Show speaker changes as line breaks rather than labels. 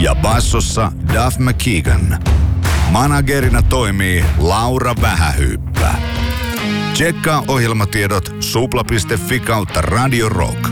ja bassossa Duff McKagan. Managerina toimii Laura Vähähyyppä. Tsekkaa ohjelmatiedot supla.fi/Radio Rock.